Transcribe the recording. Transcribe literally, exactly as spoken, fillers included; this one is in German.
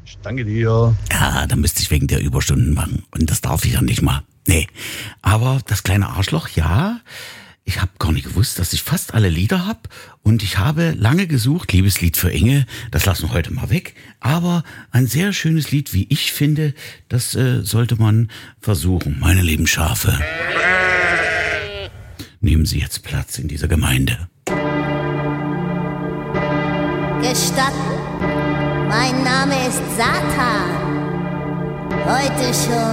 Ich danke dir. Ja, dann müsste ich wegen der Überstunden machen. Und das darf ich ja nicht mal. Nee. Aber das kleine Arschloch, ja. Ich habe gar nicht gewusst, dass ich fast alle Lieder hab. Und ich habe lange gesucht, Liebeslied für Inge, das lassen wir heute mal weg. Aber ein sehr schönes Lied, wie ich finde, das äh, sollte man versuchen. Meine lieben Schafe, nehmen Sie jetzt Platz in dieser Gemeinde. Gestatten? Mein Name ist Satan. Heute schon